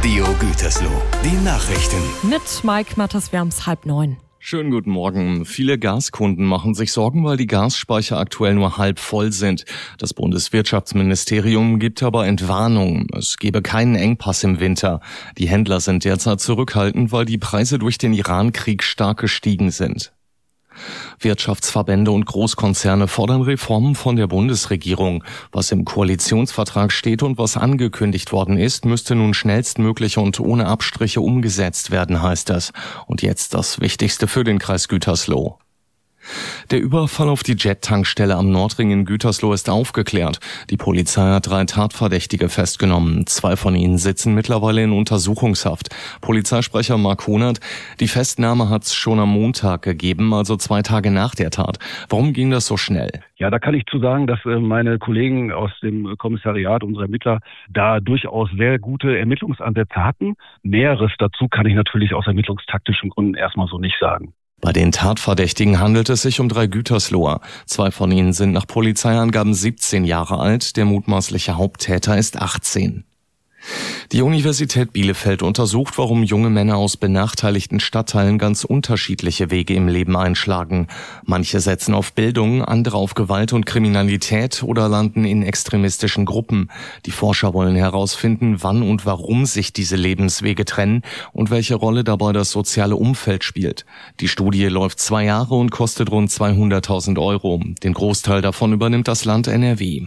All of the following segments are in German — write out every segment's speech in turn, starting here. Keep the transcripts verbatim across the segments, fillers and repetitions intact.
Radio Gütersloh. Die Nachrichten. Mit Mike Matters, wir haben's halb neun. Schönen guten Morgen. Viele Gaskunden machen sich Sorgen, weil die Gasspeicher aktuell nur halb voll sind. Das Bundeswirtschaftsministerium gibt aber Entwarnung. Es gebe keinen Engpass im Winter. Die Händler sind derzeit zurückhaltend, weil die Preise durch den Iran-Krieg stark gestiegen sind. Wirtschaftsverbände und Großkonzerne fordern Reformen von der Bundesregierung. Was im Koalitionsvertrag steht und was angekündigt worden ist, müsste nun schnellstmöglich und ohne Abstriche umgesetzt werden, heißt es. Und jetzt das Wichtigste für den Kreis Gütersloh. Der Überfall auf die Jet-Tankstelle am Nordring in Gütersloh ist aufgeklärt. Die Polizei hat drei Tatverdächtige festgenommen. Zwei von ihnen sitzen mittlerweile in Untersuchungshaft. Polizeisprecher Mark Honert: Die Festnahme hat es schon am Montag gegeben, also zwei Tage nach der Tat. Warum ging das so schnell? Ja, da kann ich zu sagen, dass meine Kollegen aus dem Kommissariat, unsere Ermittler, da durchaus sehr gute Ermittlungsansätze hatten. Näheres dazu kann ich natürlich aus ermittlungstaktischen Gründen erstmal so nicht sagen. Bei den Tatverdächtigen handelt es sich um drei Gütersloher. Zwei von ihnen sind nach Polizeiangaben siebzehn Jahre alt, der mutmaßliche Haupttäter ist achtzehn. Die Universität Bielefeld untersucht, warum junge Männer aus benachteiligten Stadtteilen ganz unterschiedliche Wege im Leben einschlagen. Manche setzen auf Bildung, andere auf Gewalt und Kriminalität oder landen in extremistischen Gruppen. Die Forscher wollen herausfinden, wann und warum sich diese Lebenswege trennen und welche Rolle dabei das soziale Umfeld spielt. Die Studie läuft zwei Jahre und kostet rund zweihunderttausend Euro. Den Großteil davon übernimmt das Land N R W.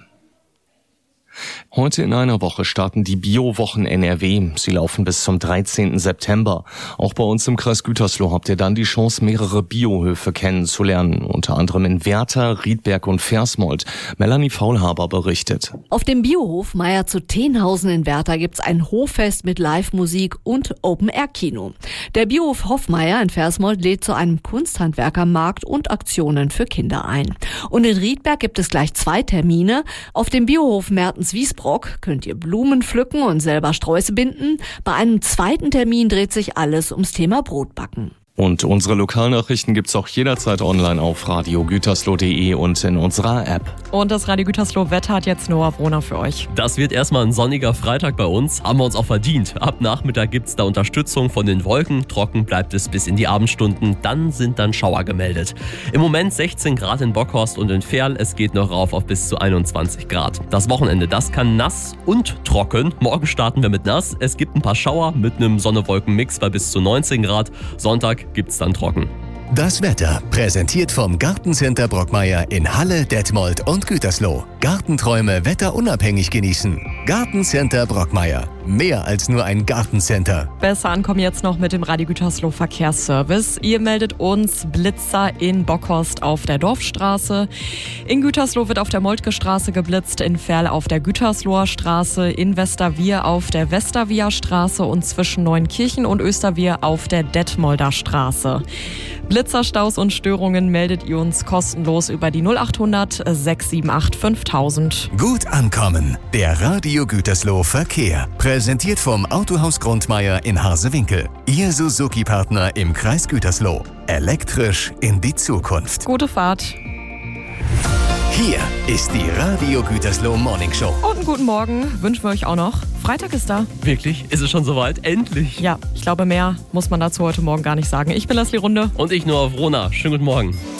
Heute in einer Woche starten die Bio-Wochen N R W. Sie laufen bis zum dreizehnten September. Auch bei uns im Kreis Gütersloh habt ihr dann die Chance, mehrere Biohöfe kennenzulernen. Unter anderem in Werther, Riedberg und Versmold. Melanie Faulhaber berichtet. Auf dem Biohof Meier zu Tenhausen in Werther gibt's ein Hoffest mit Live-Musik und Open-Air-Kino. Der Biohof Hoffmeier in Versmold lädt zu einem Kunsthandwerkermarkt und Aktionen für Kinder ein. Und in Riedberg gibt es gleich zwei Termine. Auf dem Biohof Mertens-Wiesbrock könnt ihr Blumen pflücken und selber Sträuße binden. Bei einem zweiten Termin dreht sich alles ums Thema Brotbacken. Und unsere Lokalnachrichten gibt's auch jederzeit online auf radio gütersloh punkt de und in unserer App. Und das Radio Gütersloh Wetter hat jetzt Noah Wrohner für euch. Das wird erstmal ein sonniger Freitag bei uns. Haben wir uns auch verdient. Ab Nachmittag gibt's da Unterstützung von den Wolken. Trocken bleibt es bis in die Abendstunden. Dann sind dann Schauer gemeldet. Im Moment sechzehn Grad in Bockhorst und in Verl. Es geht noch rauf auf bis zu einundzwanzig Grad. Das Wochenende, das kann nass und trocken. Morgen starten wir mit nass. Es gibt ein paar Schauer mit einem Sonne-Wolken-Mix bei bis zu neunzehn Grad. Sonntag gibt's dann trocken. Das Wetter präsentiert vom Gartencenter Brockmeier in Halle, Detmold und Gütersloh. Gartenträume wetterunabhängig genießen. Gartencenter Brockmeier. Mehr als nur ein Gartencenter. Besser ankommen jetzt noch mit dem Radio Gütersloh Verkehrsservice. Ihr meldet uns Blitzer in Bockhorst auf der Dorfstraße. In Gütersloh wird auf der Moltke Straße geblitzt, in Verl auf der Gütersloher Straße, in Westerwier auf der Westerwier Straße und zwischen Neunkirchen und Österwier auf der Detmolder Straße. Blitzerstaus und Störungen meldet ihr uns kostenlos über die null achthundert sechs sieben acht fünftausend. Gut ankommen. Der Radio Gütersloh Verkehr. Präsentiert vom Autohaus Grundmeier in Harsewinkel. Ihr Suzuki-Partner im Kreis Gütersloh. Elektrisch in die Zukunft. Gute Fahrt. Hier ist die Radio Gütersloh Morning Show. Und einen guten Morgen wünschen wir euch auch noch. Freitag ist da. Wirklich? Ist es schon soweit? Endlich? Ja, ich glaube, mehr muss man dazu heute Morgen gar nicht sagen. Ich bin Leslie Runde. Und ich, Noah Wrohner. Schönen guten Morgen.